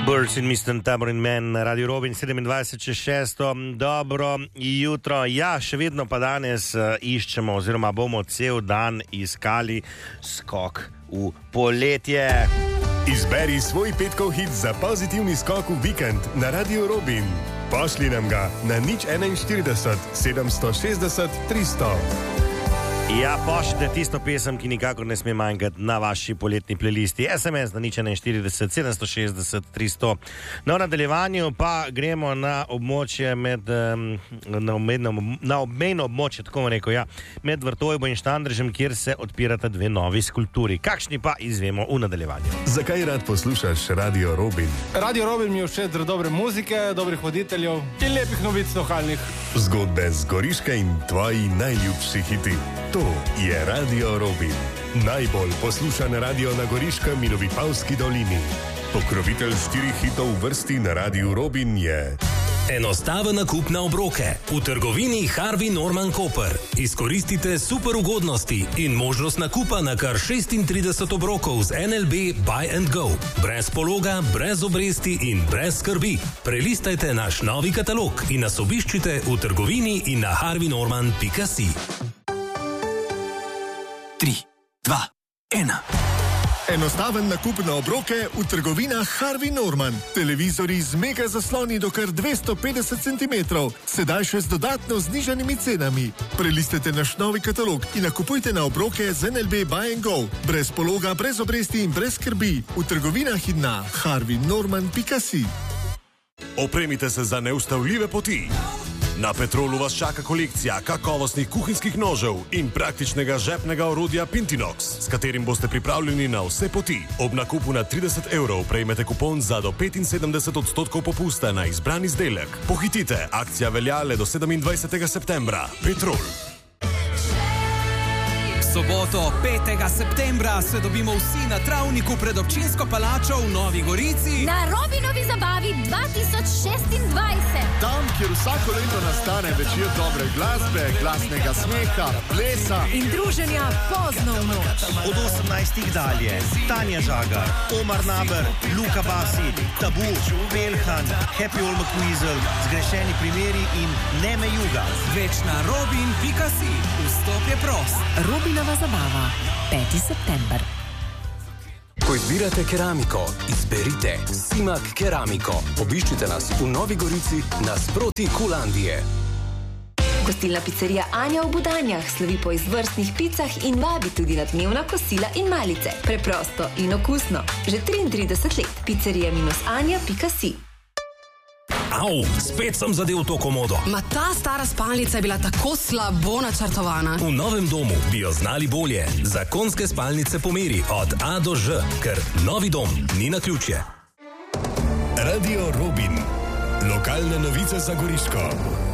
Birds in Mr. Taborin Man, Radio Robin, 27.6. Dobro jutro. Ja, še vedno pa danes iščemo oziroma bomo cel dan iskali skok v poletje. Izberi svoj petkov hit za pozitivni skok v vikend na Radio Robin. Pošli nam ga na 041 760 300. Ja, pošljite tisto pesem, ki nikakor ne sme manjkati na vaši poletni playlisti. SMS na 041 760 300. No, v nadaljevanju pa gremo na območje na obmejno območje, tako rekel, ja, med Vrtojbo in Štandrežem, kjer se odpirata dve novi skulpturi. Kakšni pa izvemo v nadaljevanju. Zakaj rad poslušaš Radio Robin? Radio Robin mi je všeč dobre muzike, dobrih voditeljev in lepih novic lokalnih. Zgodbe z Goriške in tvoji najljubši hiti. To je Radio Robin. Najbolj poslušan radio na Goriškem in v Vipavski dolini. Pokrovitelj 4 hitov v vrsti na Radio Robin je... Enostaven nakup na obroke. V trgovini Harvey Norman Koper. Izkoristite super ugodnosti in možnost nakupa na kar 36 obrokov z NLB Buy and Go. Brez pologa, brez obresti in brez skrbi. Prelistajte naš novi katalog in nas obiščite v trgovini in na harveynorman.si. 3, 2, 1. Enostaven nakup na obroke v trgovinah Harvey Norman. Televizori z mega zasloni do kar 250 cm. Sedaj še z dodatno znižanimi cenami. Prelistajte naš novi katalog in nakupujte na obroke z NLB Buy and Go. Brez pologa, brez obresti in brez skrbi. V trgovinah in na harveynorman.si. Opremite se za neustavljive poti. Na Petrolu vas čaka kolekcija kakovostnih kuhinjskih nožev in praktičnega žepnega orodja Pintinox, s katerim boste pripravljeni na vse poti. Ob nakupu na 30 € prejmete kupon za do 75% popusta na izbran izdelek. Pohitite, akcija velja le do 27. septembra. Petrol. Soboto 5. septembra se dobimo vsi na travniku pred občinsko palačo v Novi Gorici. Na Robinovi zabavi 2026. Tam, kjer vsako leto nastane večer dobre glasbe, glasnega smeha, plesa in druženja pozno v noč. Od 18. dalje Tanja Žagar, Omar Naber, Luka Basi, Tabu, Pelhan, Happy All McWeasel, Zgrešeni primeri in Neme Juga. Več na robin.si. Vstop je prost. Robinova zabava 5. september. Ko izbirate keramiko, izberite Simak Keramiko. Obiščite nas v Novi Gorici nasproti Kulandije. Gostilna pizzerija Anja v Budanjah slovi po izvrstnih picah in vabi tudi na dnevna kosila in malice. Preprosto in okusno. Že 33 let. Pizzerija-anja.si. Au, spet sem zadel to komodo. Ma ta stara spalnica je bila tako slabo načrtovana. V novem domu bi jo znali bolje. Zakonske spalnice po meri od A do Ž, ker novi dom ni naključje. Radio Robin. Lokalne novice za Goriško.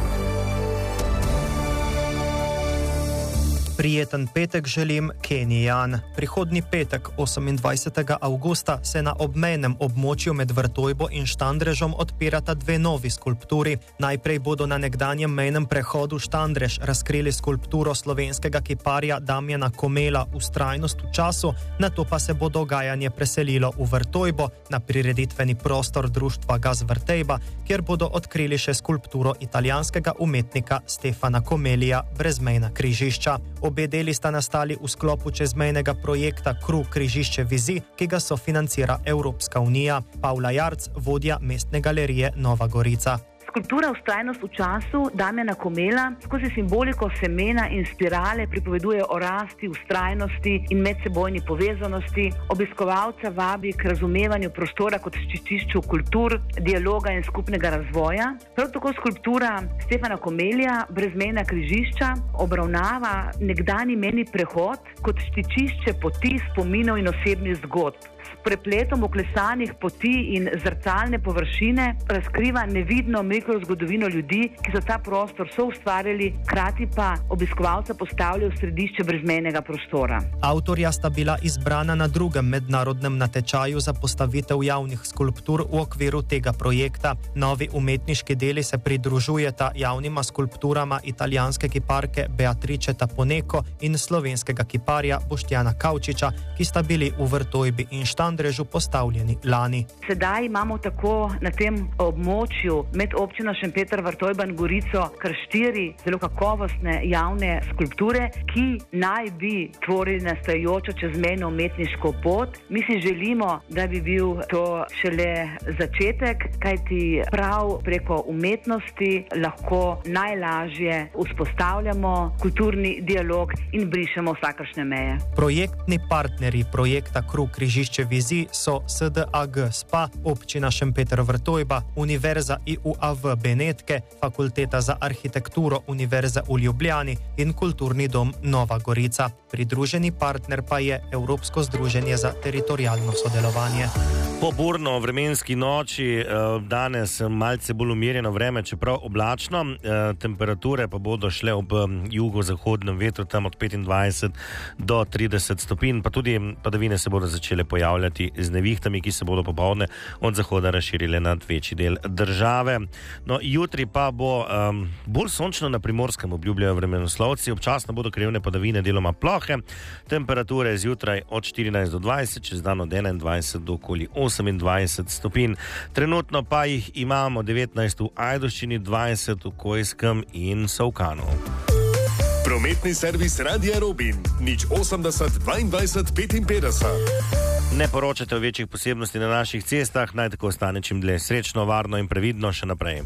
Prijeten petek želim, Kenny Jan. Prihodnji petek, 28. avgusta, se na obmejnem območju med Vrtojbo in Štandrežom odpirata dve novi skulpturi. Najprej bodo na nekdanjem mejnem prehodu Štandrež razkrili skulpturo slovenskega kiparja Damjana Komela Vztrajnost v času, nato pa se bo dogajanje preselilo v Vrtojbo na prireditveni prostor društva Gaz Vrtejba, kjer bodo odkrili še skulpturo italijanskega umetnika Stefana Komelija Brezmejna križišča. Obe deli sta nastali v sklopu čezmejnega projekta Kru križišče vizij, ki ga sofinancira Evropska unija. Pavla Jarc, vodja Mestne galerije Nova Gorica. Skulptura Vztrajnost v času Damjana Komela skozi simboliko semena in spirale pripoveduje o rasti, vztrajnosti in medsebojni povezanosti. Obiskovalca vabi k razumevanju prostora kot stičišču kultur, dialoga in skupnega razvoja. Prav tako skulptura Stefana Komelija Brezmejna križišča obravnava nekdanji mejni prehod kot stičišče poti, spominov in osebnih zgodb. S prepletom oklesanih poti in zrcalne površine razkriva nevidno mikrozgodovino ljudi, ki so ta prostor soustvarjali, hkrati pa obiskovalca postavljajo v središče brezmejnega prostora. Avtorja sta bila izbrana na drugem mednarodnem natečaju za postavitev javnih skulptur v okviru tega projekta. Novi umetniški deli se pridružujeta javnima skulpturama italijanske kiparke Beatrice Taponeko in slovenskega kiparja Boštjana Kavčiča, ki sta bili v Vrtojbi in Štandrežu Štandrežu postavljeni lani. Sedaj imamo tako na tem območju med občino Šempeter, Vrtojba in Gorico kar 4 zelo kakovostne javne skulpture, ki naj bi tvorili nastajajočo čezmejno umetniško pot. Mi si želimo, da bi bil to šele začetek, kajti prav preko umetnosti lahko najlažje vzpostavljamo kulturni dialog in brišemo vsakršne meje. Projektni partnerji projekta Krog križišče vizij so SDAG SPA, občina Šempeter Vrtojba, Univerza IUAV Benetke, Fakulteta za arhitekturo Univerze v Ljubljani in Kulturni dom Nova Gorica. Pridruženi partner pa je Evropsko združenje za teritorialno sodelovanje. Po burno vremenski noči danes malce bolj umirjeno vreme, čeprav oblačno, temperature pa bodo šle ob jugozahodnem vetru tam od 25 do 30 stopinj, pa tudi padavine se bodo začele pojavljati z nevihtami, ki se bodo popoldne od zahoda razširile nad večji del države. No, jutri pa bo bolj sončno na Primorskem, obljubljajo vremenoslovci, občasno bodo krajevne padavine deloma plohe, temperature zjutraj od 14 do 20, čez dan od 21 do okoli 28 stopinj. Trenutno pa jih imamo 19 v Ajdovščini, 20 v Kojskem in Solkanu. Prometni servis Radia Robin, 080 22 55. Ne poročate o večjih posebnosti na naših cestah, naj tako ostane čim dlje srečno, varno in previdno še naprej.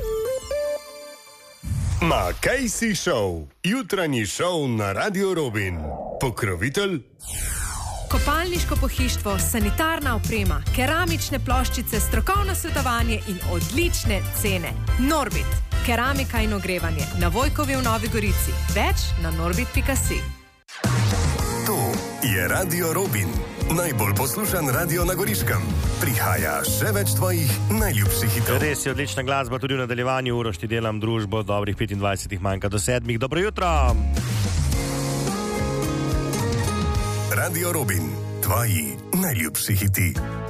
Makejsi Show, jutranji šov na Radio Robin. Pokrovitelj Kopalniško pohištvo, sanitarna oprema, keramične ploščice, strokovno svetovanje in odlične cene. Norbit, keramika in ogrevanje, na Vojkovi v Novi Gorici. Več na norbit.si. To je Radio Robin, najbolj poslušan radio na Goriškem. Prihaja še več tvojih najljubših hitov. Res je odlična glasba, tudi v nadaljevanju Urošti delam družbo, dobrih 25 manjka do 7. Dobro jutro! Radio Robin, tvoji najljubši hiti.